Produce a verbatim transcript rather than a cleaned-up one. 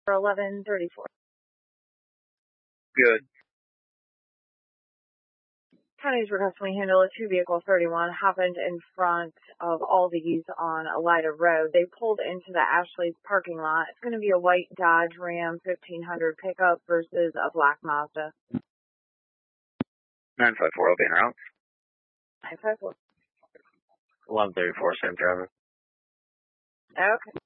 eleven thirty-four. Good. County's requesting we handle a two-vehicle thirty-one happened in front of Aldi's on Elida Road. They pulled into the Ashley's parking lot. It's going to be a white Dodge Ram fifteen hundred pickup versus a black Mazda. nine five four, I'll be en route. nine five four. eleven thirty-four, same driver. Okay.